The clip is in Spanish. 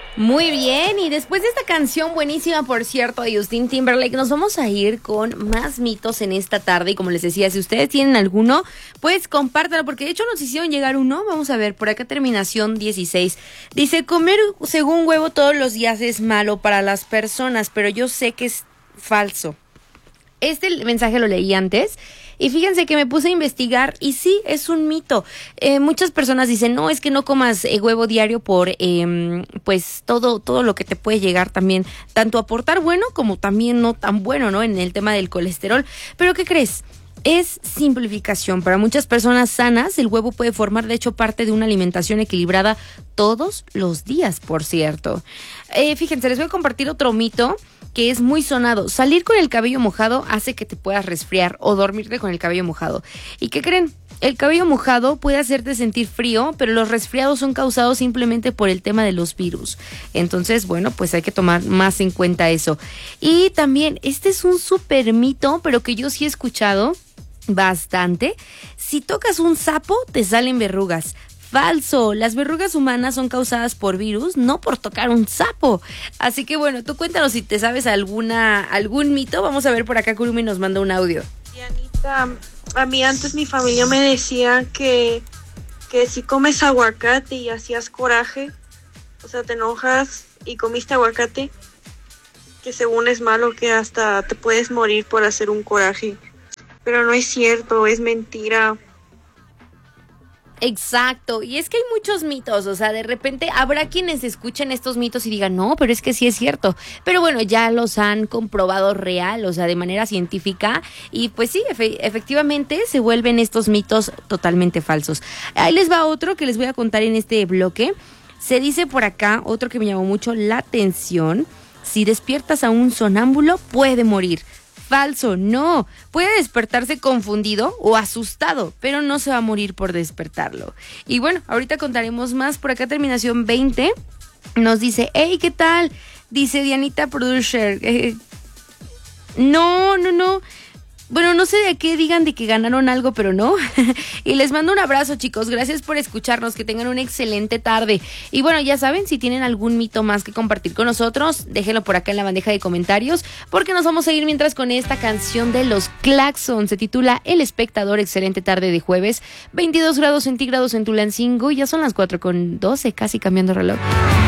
Muy bien, y después de esta canción buenísima, por cierto, de Justin Timberlake, nos vamos a ir con más mitos en esta tarde. Y como les decía, si ustedes tienen alguno, pues compártanlo, porque de hecho nos hicieron llegar uno. Vamos a ver, por acá terminación 16. Dice, comer según huevo todos los días es malo para las personas, pero yo sé que es falso. Este mensaje lo leí antes y fíjense que me puse a investigar y sí, es un mito. Muchas personas dicen, no, es que no comas huevo diario por pues todo lo que te puede llegar también, tanto aportar bueno como también no tan bueno, ¿no? En el tema del colesterol. Pero ¿qué crees? Es simplificación. Para muchas personas sanas, el huevo puede formar, de hecho, parte de una alimentación equilibrada todos los días, por cierto. Fíjense, les voy a compartir otro mito que es muy sonado. Salir con el cabello mojado hace que te puedas resfriar o dormirte con el cabello mojado. ¿Y qué creen? El cabello mojado puede hacerte sentir frío, pero los resfriados son causados simplemente por el tema de los virus. Entonces, bueno, pues hay que tomar más en cuenta eso. Y también, este es un súper mito, pero que yo sí he escuchado bastante. Si tocas un sapo, te salen verrugas. Falso, las verrugas humanas son causadas por virus, no por tocar un sapo. Así que bueno, tú cuéntanos si te sabes algún mito. Vamos a ver, por acá Kurumi nos manda un audio. Dianita, a mí antes mi familia me decía que si comes aguacate y hacías coraje, o sea, te enojas y comiste aguacate, que según es malo, que hasta te puedes morir por hacer un coraje. Pero no es cierto, es mentira. Exacto, y es que hay muchos mitos, o sea, de repente habrá quienes escuchen estos mitos y digan, no, pero es que sí es cierto, pero bueno, ya los han comprobado real, o sea, de manera científica, y pues sí, efectivamente se vuelven estos mitos totalmente falsos. Ahí les va otro que les voy a contar en este bloque. Se dice por acá, otro que me llamó mucho la atención, si despiertas a un sonámbulo puede morir. Falso, no. Puede despertarse confundido o asustado, pero no se va a morir por despertarlo. Y bueno, ahorita contaremos más. Por acá terminación 20 nos dice, hey, ¿qué tal? Dice Dianita Producer. No. Bueno, no sé de qué digan de que ganaron algo, pero no. Y les mando un abrazo, chicos. Gracias por escucharnos. Que tengan una excelente tarde. Y bueno, ya saben, si tienen algún mito más que compartir con nosotros, déjenlo por acá en la bandeja de comentarios, porque nos vamos a ir mientras con esta canción de los Claxon. Se titula El Espectador. Excelente tarde de jueves. 22 grados centígrados en Tulancingo. Ya son las 4:12, casi cambiando reloj.